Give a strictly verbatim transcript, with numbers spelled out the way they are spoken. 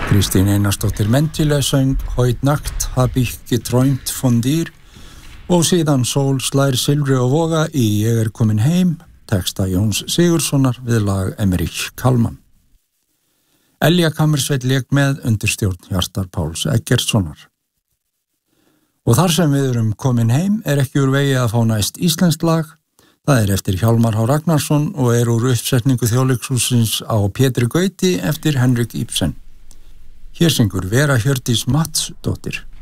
Kristín Einarsdóttir Mentile söng Heute Nacht hab ich geträumt von dir og síðan Sól slær silfri og voga í Ég er komin heim, texta Jóns Sigurðssonar við lag Emmerich Kalman. Elja Kammersveit lék með undir stjórn Hjartar Páls Eggertssonar. Og þar sem við erum komin heim er ekki úr vegi að fá næst íslenskt lag. Það er eftir Hjálmar H. Ragnarsson og er úr uppsetningu Þjóðleikhússins á Pétri Gauti eftir Henrik Ibsen. Hér syngur Vera Hjördís Matsdóttir.